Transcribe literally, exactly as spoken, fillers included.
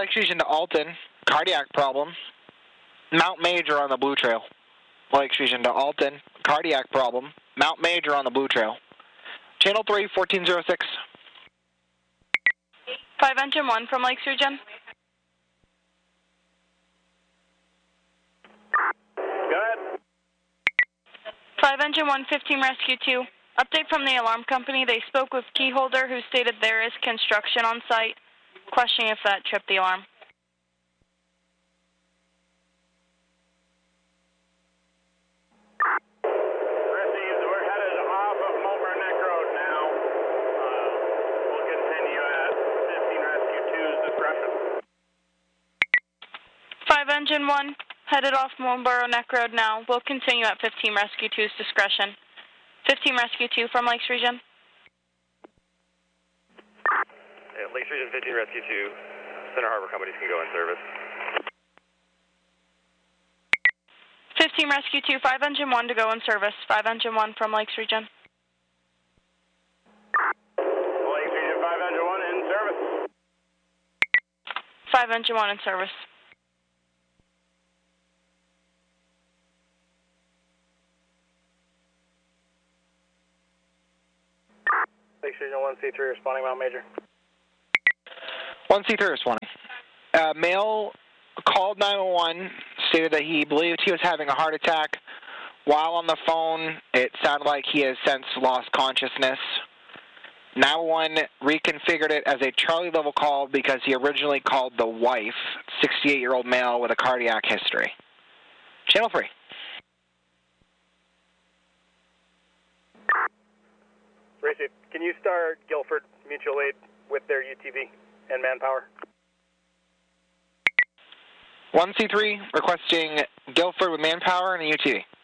Lake Region to Alton, cardiac problem. Mount Major on the Blue Trail. Lake Region to Alton, cardiac problem. Mount Major on the Blue Trail. Channel three, fourteen oh six. five Engine one from Lakes Region. Go ahead. five Engine one, fifteen Rescue two. Update from the alarm company. They spoke with Keyholder, who stated there is construction on site. Questioning if that tripped the alarm. Received. We're headed off of Mulber Neck Road now. Uh, we'll continue at fifteen Rescue two's discretion. five Engine one, headed off Mulboro Neck Road now. We'll continue at fifteen Rescue two's discretion. fifteen Rescue two from Lakes Region. Yeah, Lakes Region fifteen Rescue two. Center Harbor companies can go in service. fifteen Rescue two, five Engine one to go in service. five Engine one from Lakes Region. Lakes Region five Engine one in service. five Engine one in service. Lakes Region one C three responding Mount Major. one C three responding. Uh, male called nine one one, stated that he believed he was having a heart attack. While on the phone, it sounded like he has since lost consciousness. nine one one reconfigured it as a Charlie level call because he originally called the wife, sixty-eight-year-old male with a cardiac history. Channel three. Racy, can you start Guilford Mutual Aid with their U T V and manpower? one C three requesting Guilford with manpower and a U T V.